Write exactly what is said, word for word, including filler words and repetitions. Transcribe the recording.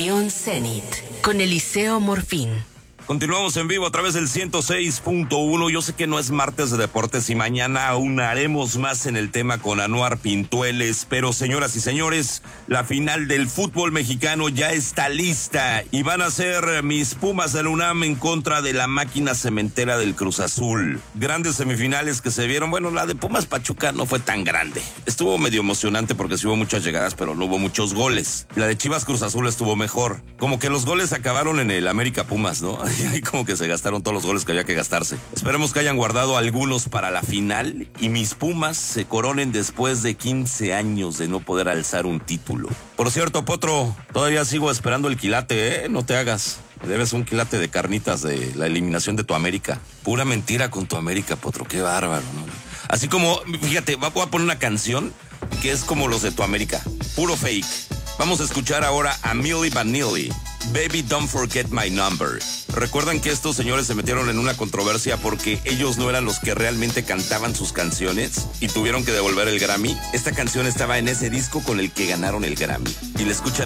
Estación Zenit con Eliseo Morfín. Continuamos en vivo a través del ciento seis punto uno. Yo sé que no es martes de deportes y mañana aún haremos más en el tema con Anuar Pintueles, pero señoras y señores, la final del fútbol mexicano ya está lista y van a ser mis Pumas de la UNAM en contra de la máquina cementera del Cruz Azul. Grandes semifinales que se vieron. Bueno, la de Pumas Pachuca no fue tan grande. Estuvo medio emocionante porque sí hubo muchas llegadas, pero no hubo muchos goles. La de Chivas Cruz Azul estuvo mejor. Como que los goles acabaron en el América Pumas, ¿no? Y como que se gastaron todos los goles que había que gastarse. Esperemos que hayan guardado algunos para la final y mis Pumas se coronen después de quince años de no poder alzar un título. Por cierto, Potro, todavía sigo esperando el quilate, ¿eh? No te hagas. Me debes un quilate de carnitas de la eliminación de tu América. Pura mentira con tu América, Potro. Qué bárbaro, ¿no? Así como, fíjate, voy a poner una canción que es como los de tu América. Puro fake. Vamos a escuchar ahora a Milli Vanilli. Baby, don't forget my number. ¿Recuerdan que estos señores se metieron en una controversia porque ellos no eran los que realmente cantaban sus canciones y tuvieron que devolver el Grammy? Esta canción estaba en ese disco con el que ganaron el Grammy y la escuchan